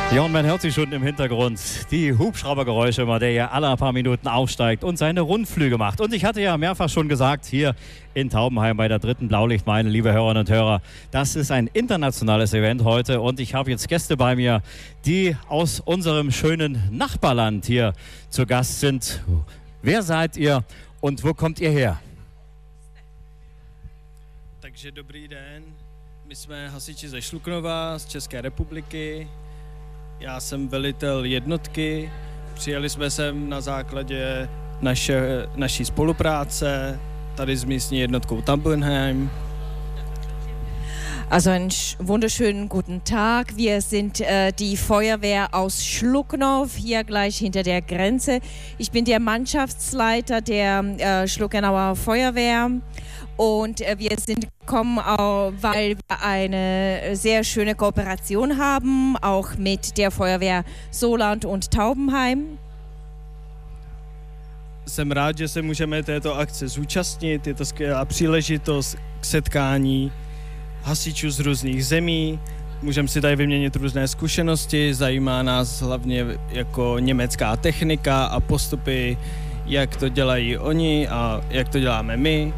Ja, und man hört sie schon im Hintergrund. Die Hubschraubergeräusche, immer der ja alle paar Minuten aufsteigt und seine Rundflüge macht. Und ich hatte ja mehrfach schon gesagt, hier in Taubenheim bei der 3. Blaulichtmeile, liebe Hörerinnen und Hörer, das ist ein internationales Event heute. Und ich habe jetzt Gäste bei mir, die aus unserem schönen Nachbarland hier zu Gast sind. Wer seid ihr und wo kommt ihr her? Takže dobrý den, my jsme hasiči ze Šluknova, z České republiky. Já jsem velitel jednotky, přijeli jsme sem na základě naší spolupráce, tady s místní jednotkou Taubenheim. Also einen wunderschönen guten Tag. Wir sind die Feuerwehr aus Schlucknow, hier gleich hinter der Grenze. Ich bin der Mannschaftsleiter der Schluckenauer Feuerwehr und wir sind gekommen, weil wir eine sehr schöne Kooperation haben, auch mit der Feuerwehr Soland und Taubenheim. Jsem rád, že se můžeme této akce zúčastnit, je to skvělá příležitost k setkání hasičů z různých zemí. Můžeme si tady vyměnit různé zkušenosti, zajímá nás hlavně jako německá technika a postupy, jak to dělají oni a jak to děláme my.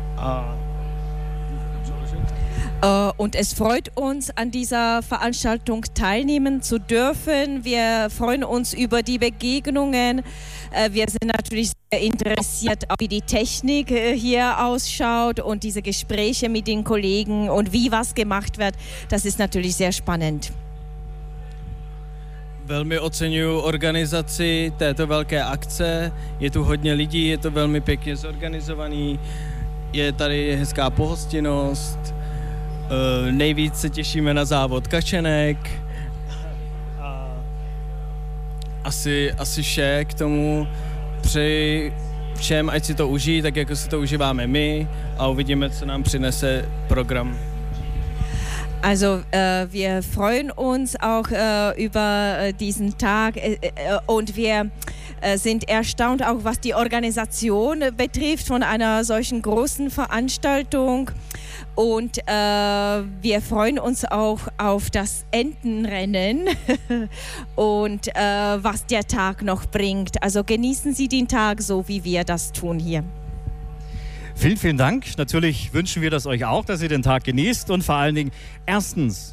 Und es freut uns, an dieser Veranstaltung teilnehmen zu dürfen. Wir freuen uns über die Begegnungen. Wir sind natürlich sehr interessiert, wie die Technik hier ausschaut und diese Gespräche mit den Kollegen und wie was gemacht wird. Das ist natürlich sehr spannend. Velmi oceňuji organizaci této velké akce. Je tu hodně lidí, je to velmi pěkně zorganizovaný. Je tady hezká pohostinnost. Nejvíc se těšíme na závod kačenek. A asi vše k tomu. Přeji všem, ať si to užijí, tak jako si to užíváme my a uvidíme, co nám přinese program. Also wir freuen uns auch über diesen Tag und wir sind erstaunt auch, was die Organisation betrifft von einer solchen großen Veranstaltung. Und wir freuen uns auch auf das Entenrennen und was der Tag noch bringt. Also genießen Sie den Tag so, wie wir das tun hier. Vielen, vielen Dank. Natürlich wünschen wir das euch auch, dass ihr den Tag genießt. Und vor allen Dingen, erstens,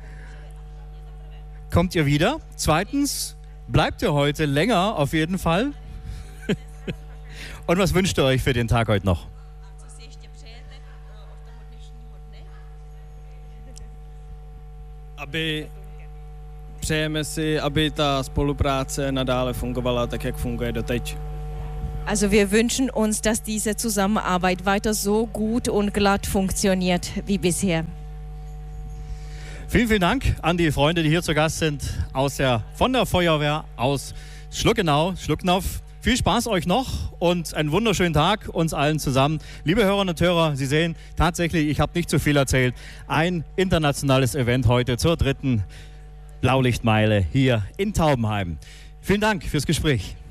kommt ihr wieder. Zweitens, bleibt ihr heute länger auf jeden Fall. Und was wünscht ihr euch für den Tag heute noch? Přejeme si, aby ta spolupráce nadále fungovala tak, jak funguje doteď. Also wir wünschen uns, dass diese Zusammenarbeit weiter so gut und glatt funktioniert wie bisher. Vielen, vielen Dank an die Freunde, die hier zu Gast sind von der Feuerwehr aus Schluckenau. Viel Spaß euch noch und einen wunderschönen Tag uns allen zusammen. Liebe Hörerinnen und Hörer, Sie sehen tatsächlich, ich habe nicht zu viel erzählt, ein internationales Event heute zur 3. Blaulichtmeile hier in Taubenheim. Vielen Dank fürs Gespräch.